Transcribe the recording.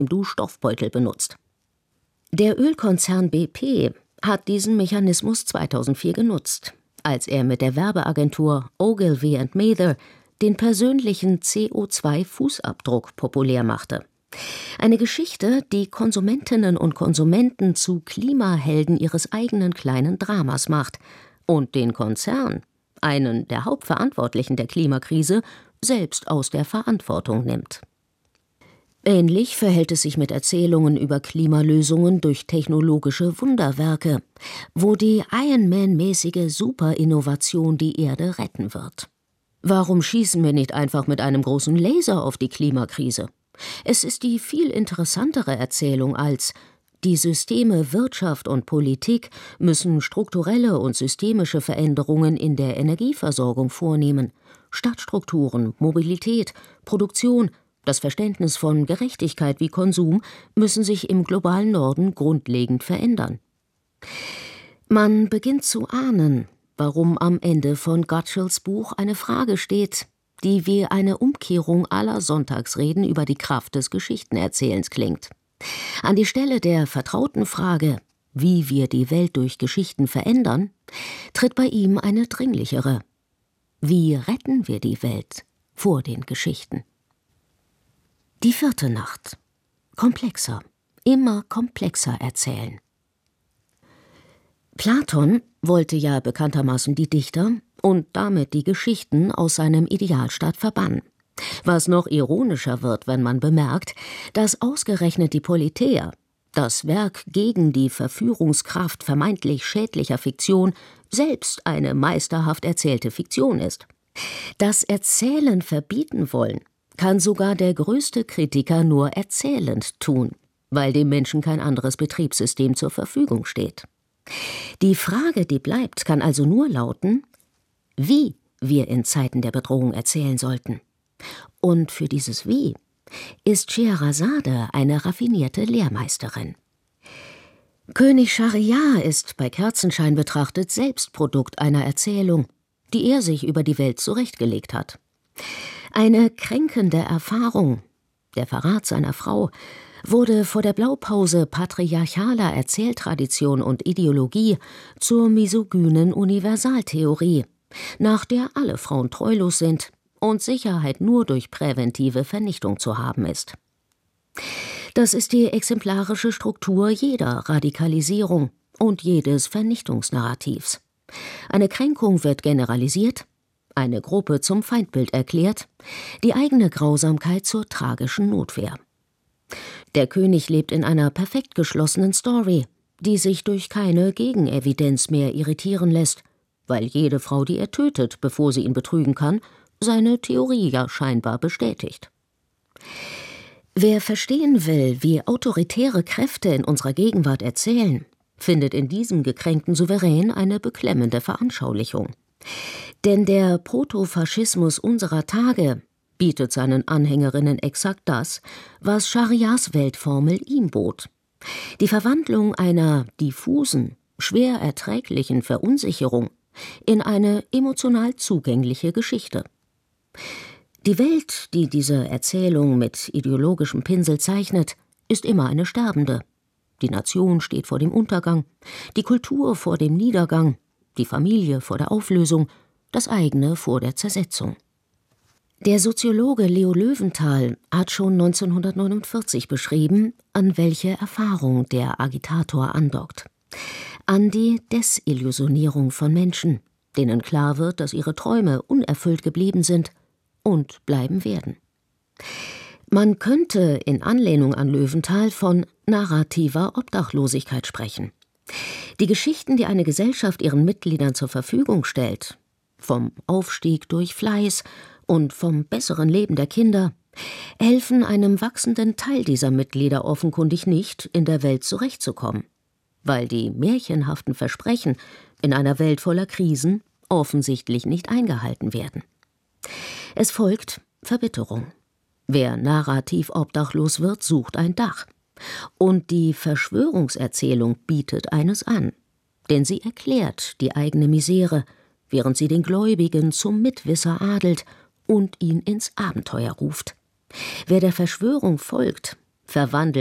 du Stoffbeutel benutzt. Der Ölkonzern BP hat diesen Mechanismus 2004 genutzt, als er mit der Werbeagentur Ogilvy & Mather den persönlichen CO2-Fußabdruck populär machte. Eine Geschichte, die Konsumentinnen und Konsumenten zu Klimahelden ihres eigenen kleinen Dramas macht und den Konzern, einen der Hauptverantwortlichen der Klimakrise, selbst aus der Verantwortung nimmt. Ähnlich verhält es sich mit Erzählungen über Klimalösungen durch technologische Wunderwerke, wo die Iron-Man-mäßige Superinnovation die Erde retten wird. Warum schießen wir nicht einfach mit einem großen Laser auf die Klimakrise? Es ist die viel interessantere Erzählung als: Die Systeme Wirtschaft und Politik müssen strukturelle und systemische Veränderungen in der Energieversorgung vornehmen. Stadtstrukturen, Mobilität, Produktion, das Verständnis von Gerechtigkeit wie Konsum müssen sich im globalen Norden grundlegend verändern. Man beginnt zu ahnen, warum am Ende von Gottschalks Buch eine Frage steht, die wie eine Umkehrung aller Sonntagsreden über die Kraft des Geschichtenerzählens klingt. An die Stelle der vertrauten Frage, wie wir die Welt durch Geschichten verändern, tritt bei ihm eine dringlichere: Wie retten wir die Welt vor den Geschichten? Die 4. Nacht. Komplexer, immer komplexer erzählen. Platon wollte ja bekanntermaßen die Dichter und damit die Geschichten aus seinem Idealstaat verbannen. Was noch ironischer wird, wenn man bemerkt, dass ausgerechnet die Politeia, das Werk gegen die Verführungskraft vermeintlich schädlicher Fiktion, selbst eine meisterhaft erzählte Fiktion ist. Das Erzählen verbieten wollen kann sogar der größte Kritiker nur erzählend tun, weil dem Menschen kein anderes Betriebssystem zur Verfügung steht. Die Frage, die bleibt, kann also nur lauten, wie wir in Zeiten der Bedrohung erzählen sollten. Und für dieses Wie ist Scheherazade eine raffinierte Lehrmeisterin. König Schahriar ist bei Kerzenschein betrachtet selbst Produkt einer Erzählung, die er sich über die Welt zurechtgelegt hat. Eine kränkende Erfahrung, der Verrat seiner Frau, wurde vor der Blaupause patriarchaler Erzähltradition und Ideologie zur misogynen Universaltheorie, nach der alle Frauen treulos sind und Sicherheit nur durch präventive Vernichtung zu haben ist. Das ist die exemplarische Struktur jeder Radikalisierung und jedes Vernichtungsnarrativs. Eine Kränkung wird generalisiert, eine Gruppe zum Feindbild erklärt, die eigene Grausamkeit zur tragischen Notwehr. Der König lebt in einer perfekt geschlossenen Story, die sich durch keine Gegenevidenz mehr irritieren lässt, weil jede Frau, die er tötet, bevor sie ihn betrügen kann, seine Theorie ja scheinbar bestätigt. Wer verstehen will, wie autoritäre Kräfte in unserer Gegenwart erzählen, findet in diesem gekränkten Souverän eine beklemmende Veranschaulichung. Denn der Protofaschismus unserer Tage bietet seinen Anhängerinnen exakt das, was Schahriars Weltformel ihm bot: die Verwandlung einer diffusen, schwer erträglichen Verunsicherung in eine emotional zugängliche Geschichte. Die Welt, die diese Erzählung mit ideologischem Pinsel zeichnet, ist immer eine sterbende. Die Nation steht vor dem Untergang, die Kultur vor dem Niedergang, die Familie vor der Auflösung, das eigene vor der Zersetzung. Der Soziologe Leo Löwenthal hat schon 1949 beschrieben, an welche Erfahrung der Agitator andockt: An die Desillusionierung von Menschen, denen klar wird, dass ihre Träume unerfüllt geblieben sind und bleiben werden. Man könnte in Anlehnung an Löwenthal von narrativer Obdachlosigkeit sprechen. Die Geschichten, die eine Gesellschaft ihren Mitgliedern zur Verfügung stellt, vom Aufstieg durch Fleiß und vom besseren Leben der Kinder, helfen einem wachsenden Teil dieser Mitglieder offenkundig nicht, in der Welt zurechtzukommen, weil die märchenhaften Versprechen in einer Welt voller Krisen offensichtlich nicht eingehalten werden. Es folgt Verbitterung. Wer narrativ obdachlos wird, sucht ein Dach. Und die Verschwörungserzählung bietet eines an, denn sie erklärt die eigene Misere, während sie den Gläubigen zum Mitwisser adelt und ihn ins Abenteuer ruft. Wer der Verschwörung folgt, verwandelt